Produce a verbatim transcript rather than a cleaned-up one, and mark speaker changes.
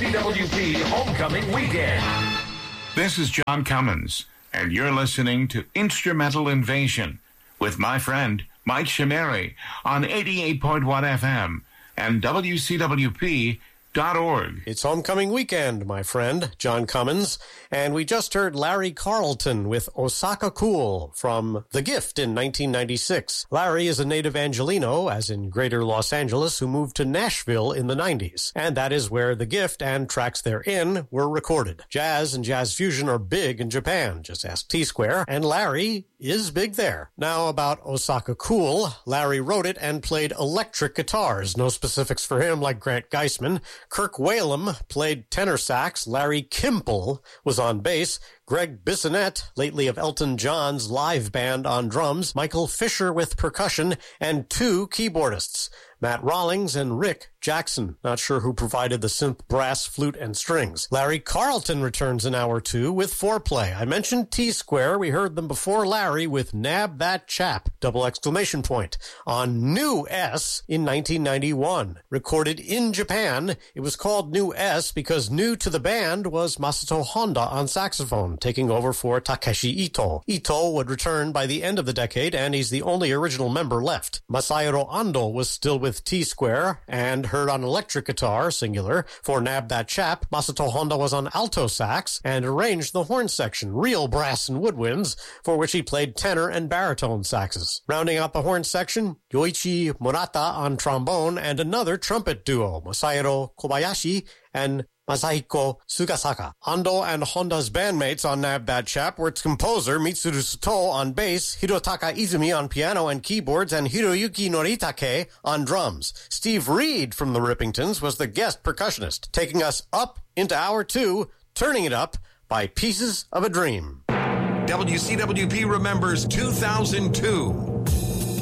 Speaker 1: C W P Homecoming Weekend.
Speaker 2: This is John Cummins, and you're listening to Instrumental Invasion with my friend Mike Chimeri on eighty-eight point one F M and W C W P dot org.
Speaker 3: It's homecoming weekend, my friend, John Cummins, and we just heard Larry Carlton with Osaka Cool from The Gift in nineteen ninety-six. Larry is a native Angelino, as in greater Los Angeles, who moved to Nashville in the nineties, and that is where The Gift and tracks therein were recorded. Jazz and jazz fusion are big in Japan, just ask T-Square, and Larry is big there. Now about Osaka Cool, Larry wrote it and played electric guitars, no specifics for him like Grant Geisman. Kirk Whalum played tenor sax, Larry Kimple was on bass, Greg Bissonette, lately of Elton John's live band, on drums, Michael Fisher with percussion, and two keyboardists, Matt Rawlings and Rick Jackson. Not sure who provided the synth, brass, flute, and strings. Larry Carlton returns in hour two with Foreplay. I mentioned T-Square. We heard them before Larry with Nab That Chap, double exclamation point, on New S in nineteen ninety-one. Recorded in Japan, it was called New S because new to the band was Masato Honda on saxophone, taking over for Takeshi Ito. Ito would return by the end of the decade, and he's the only original member left. Masahiro Ando was still with T-Square and heard on electric guitar, singular, for Nab That Chap. Masato Honda was on alto sax and arranged the horn section, real brass and woodwinds, for which he played tenor and baritone saxes. Rounding out the horn section, Yoichi Murata on trombone and another trumpet duo, Masahiro Kobayashi and Masahiko Sugasaka. Ando and Honda's bandmates on Nab That Chap were its composer Mitsuru Sato on bass, Hirotaka Izumi on piano and keyboards, and Hiroyuki Noritake on drums. Steve Reed from the Rippingtons was the guest percussionist, taking us up into hour two, turning it up by Pieces of a Dream.
Speaker 1: W C W P remembers two thousand two.